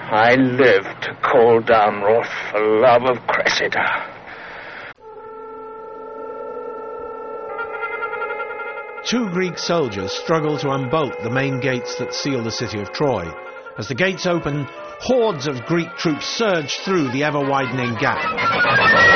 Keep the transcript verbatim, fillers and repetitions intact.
I live to call down wrath for love of Cressida. Two Greek soldiers struggle to unbolt the main gates that seal the city of Troy. As the gates open, hordes of Greek troops surge through the ever-widening gap.